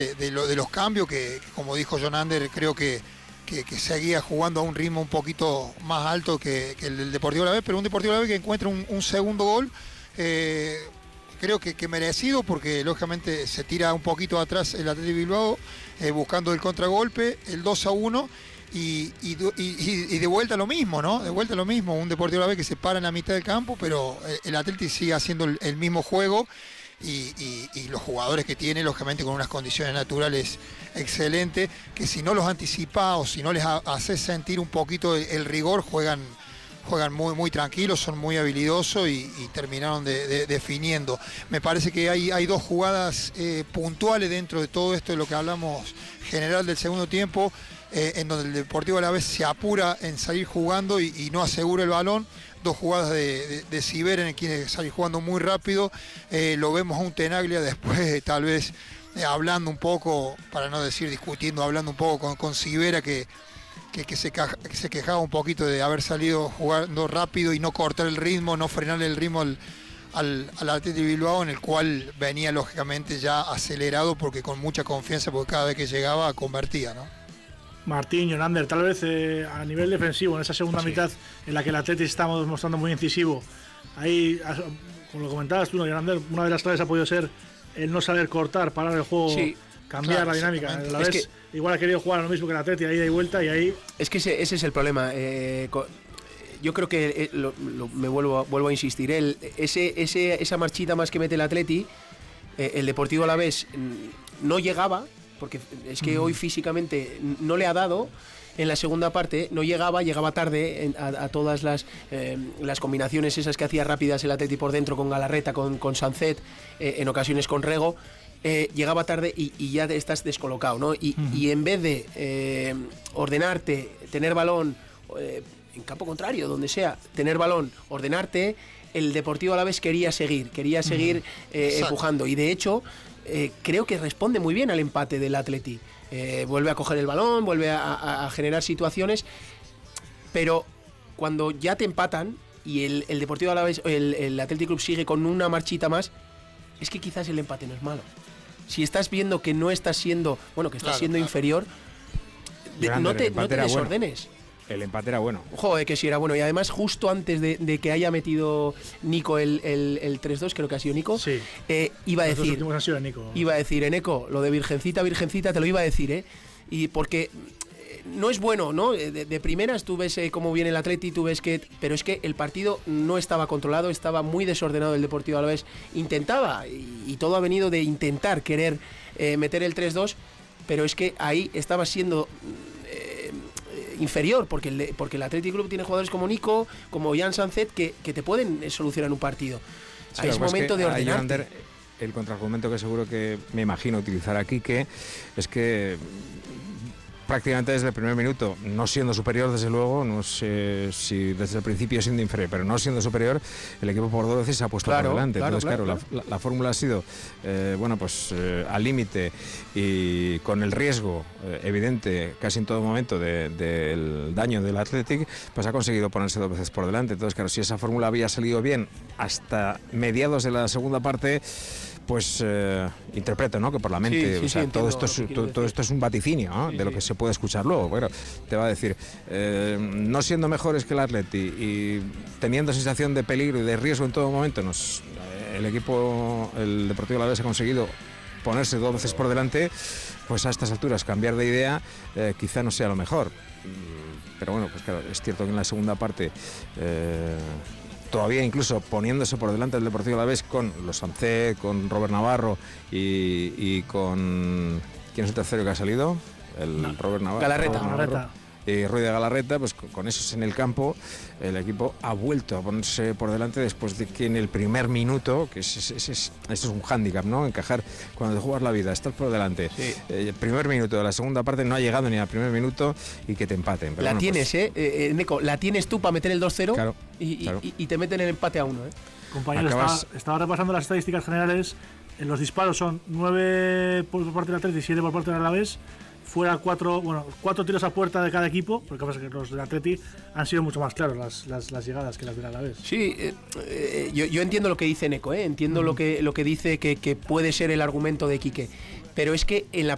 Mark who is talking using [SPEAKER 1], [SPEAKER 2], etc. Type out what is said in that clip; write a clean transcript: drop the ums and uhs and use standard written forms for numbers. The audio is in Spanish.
[SPEAKER 1] de los cambios, que como dijo John Ander, creo que seguía jugando a un ritmo un poquito más alto que el del Deportivo Alavés, pero un Deportivo Alavés que encuentra un segundo gol, creo que merecido, porque lógicamente se tira un poquito atrás el Athletic Bilbao, buscando el contragolpe, el 2-1, y de vuelta lo mismo, ¿no? De vuelta lo mismo, un Deportivo Alavés que se para en la mitad del campo, pero el Athletic sigue haciendo el mismo juego. Y los jugadores que tiene, lógicamente con unas condiciones naturales excelentes, que si no los anticipás o si no les haces sentir un poquito el rigor, juegan muy, muy tranquilos, son muy habilidosos y terminaron definiendo. Me parece que hay dos jugadas puntuales dentro de todo esto de lo que hablamos general del segundo tiempo, en donde el Deportivo Alavés se apura en salir jugando y no asegura el balón. Dos jugadas de Ciber, en el que quiere salir jugando muy rápido. Lo vemos a un Tenaglia después, tal vez hablando un poco, para no decir discutiendo, hablando un poco con Cibera, que se quejaba un poquito de haber salido jugando rápido y no cortar el ritmo, no frenar el ritmo al Athletic Bilbao, en el cual venía lógicamente ya acelerado, porque con mucha confianza, porque cada vez que llegaba convertía, ¿no?
[SPEAKER 2] Martín, Jonander, tal vez a nivel defensivo, en esa segunda mitad en la que el Athletic estamos mostrando muy incisivo, ahí, como lo comentabas tú, Jonander, una de las claves ha podido ser el no saber cortar, parar el juego, cambiar la dinámica. A la vez, igual ha querido jugar a lo mismo que el Athletic, ahí de vuelta, y ahí...
[SPEAKER 3] Es que ese es el problema. Yo creo que me vuelvo a insistir, esa marchita más que mete el Athletic, el Deportivo Alavés no llegaba, porque es que hoy físicamente no le ha dado. En la segunda parte no llegaba tarde a todas las combinaciones esas que hacía rápidas el Atleti por dentro, con Galarreta, con Sancet, en ocasiones con Rego. Llegaba tarde y ya estás descolocado, ¿no? Y en vez de ordenarte, tener balón en campo contrario, donde sea, tener balón, ordenarte, el Deportivo Alavés quería seguir empujando, y de hecho creo que responde muy bien al empate del Atleti. Vuelve a coger el balón, vuelve a generar situaciones, pero cuando ya te empatan y el Deportivo Alavés, el Athletic Club sigue con una marchita más, es que quizás el empate no es malo. Si estás viendo que no estás siendo, que estás siendo inferior, no te desordenes.
[SPEAKER 4] Bueno. El empate era bueno.
[SPEAKER 3] Joder, que sí era bueno. Y además, justo antes de que haya metido Nico el 3-2, creo que ha sido Nico,
[SPEAKER 2] sí.
[SPEAKER 3] Iba a decir, Eneco, lo de Virgencita, te lo iba a decir, y porque no es bueno, ¿no? De primeras tú ves cómo viene el Atleti, pero es que el partido no estaba controlado, estaba muy desordenado el Deportivo Alavés. Intentaba, y todo ha venido de intentar querer meter el 3-2, pero es que ahí estaba siendo inferior, porque el Athletic Club tiene jugadores como Nico, como Jan Sancet, que te pueden solucionar un partido.
[SPEAKER 4] Sí, es momento de ordenarte. El contraargumento que seguro que me imagino utilizar aquí, que es que prácticamente desde el primer minuto, no siendo superior desde luego, no sé si desde el principio siendo inferior, pero no siendo superior, el equipo por dos veces se ha puesto por delante. Entonces, claro. La fórmula ha sido al límite y con el riesgo evidente casi en todo momento del daño del Athletic, pues ha conseguido ponerse dos veces por delante. Entonces, claro, si esa fórmula había salido bien hasta mediados de la segunda parte, pues interpreto, ¿no?, que por la mente, todo esto es un vaticinio, ¿no?, de lo que se puede escuchar luego. Bueno, te va a decir, no siendo mejores que el Atleti y teniendo sensación de peligro y de riesgo en todo momento, el Deportivo Alavés ha conseguido ponerse dos veces por delante. Pues a estas alturas cambiar de idea quizá no sea lo mejor, pero bueno, pues claro, es cierto que en la segunda parte todavía incluso poniéndose por delante del Deportivo Alavés con los Sancet, con Robert Navarro y con... ¿Quién es el tercero que ha salido? Robert Navarro.
[SPEAKER 3] Galarreta.
[SPEAKER 4] Y Ruiz de Galarreta, pues con esos en el campo, el equipo ha vuelto a ponerse por delante después de que en el primer minuto, que eso es un hándicap, ¿no?, encajar cuando te juegas la vida, estás por delante. Sí. El primer minuto de la segunda parte no ha llegado ni al primer minuto y que te empaten. Pero
[SPEAKER 3] tienes, Neco, la tienes tú para meter el 2-0
[SPEAKER 4] claro.
[SPEAKER 3] Y te meten el empate a 1.
[SPEAKER 2] Compañero, estaba repasando las estadísticas generales. En los disparos son 9 por parte del Atleti y 7 por parte del Alavés. Fuera 4 tiros a puerta de cada equipo, porque pasa que los del Atleti han sido mucho más claros las llegadas que las del Alavés.
[SPEAKER 3] Sí, yo entiendo lo que dice Neco, entiendo lo que dice que puede ser el argumento de Quique, pero es que en la